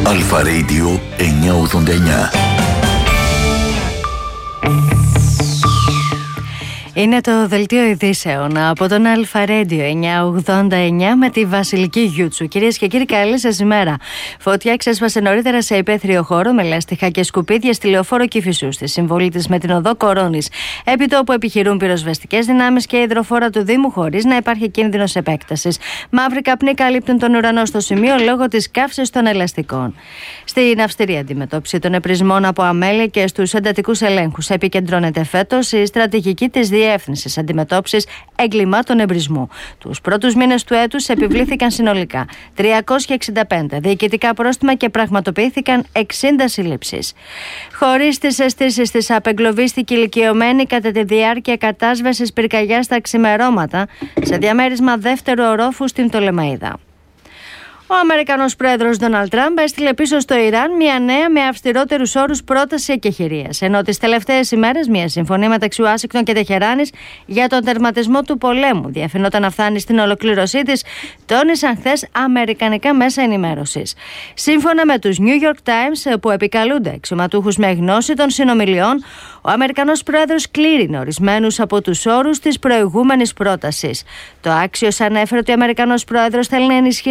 Αλφα Radio 989. Είναι το δελτίο ειδήσεων από τον Αλφα Radio 989 με τη Βασιλική Γιούτσου. Κυρίες και κύριοι, καλή σας ημέρα. Φωτιά ξέσπασε νωρίτερα σε υπαίθριο χώρο με λάστιχα και σκουπίδια στη λεωφόρο Κηφισού, στη συμβολή της με την οδό Κορώνης. Επί τόπου επιχειρούν πυροσβεστικές δυνάμεις και υδροφόρα του Δήμου, χωρίς να υπάρχει κίνδυνος επέκτασης. Μαύροι καπνοί καλύπτουν τον ουρανό στο σημείο λόγω της καύσης των ελαστικών. Στην αυστηρή αντιμετώπιση των επρισμών από αμέλεια και στους εντατικούς ελέγχους επικεντρώνεται φέτος η στρατηγική της Διεύθυνσης Αντιμετώπισης Εγκλημάτων Εμπρισμού. Τους πρώτους μήνες του έτους επιβλήθηκαν συνολικά 365 διοικητικά πρόστιμα και πραγματοποιήθηκαν 60 συλλήψεις. Χωρίς τις αισθήσεις της, απεγκλωβίστηκε ηλικιωμένη κατά τη διάρκεια κατάσβεσης πυρκαγιάς στα ξημερώματα σε διαμέρισμα δεύτερου ορόφου στην Πτολεμαΐδα. Ο Αμερικανός πρόεδρος Ντόναλντ Τραμπ έστειλε πίσω στο Ιράν μια νέα με αυστηρότερους όρους πρόταση εκεχηρίας. Ενώ τις τελευταίες ημέρες μια συμφωνία μεταξύ Ουάσιγκτον και Τεχεράνης για τον τερματισμό του πολέμου διαφαινόταν να φτάνει στην ολοκλήρωσή της, τόνισαν χθες αμερικανικά μέσα ενημέρωσης. Σύμφωνα με τους New York Times, που επικαλούνται αξιωματούχους με γνώση των συνομιλιών, ο Αμερικανός πρόεδρος κλήρινε ορισμένους από τους όρους της προηγούμενης πρότασης. Το Axios ανέφερε ότι ο Αμερικανός πρόεδρος θέλει να ενισχύσει